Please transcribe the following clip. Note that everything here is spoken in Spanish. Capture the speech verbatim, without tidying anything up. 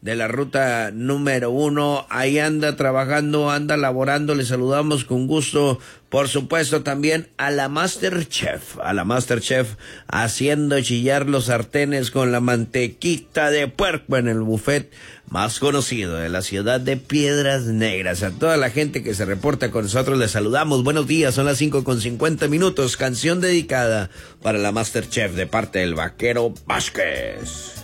de la ruta número uno. Ahí anda trabajando, anda laborando. Le saludamos con gusto. Por supuesto también a la Masterchef, a la Masterchef haciendo chillar los sartenes con la mantequita de puerco en el buffet más conocido de la ciudad de Piedras Negras. A toda la gente que se reporta con nosotros les saludamos. Buenos días, son las cinco con cincuenta minutos. Canción dedicada para la Masterchef de parte del Vaquero Vázquez.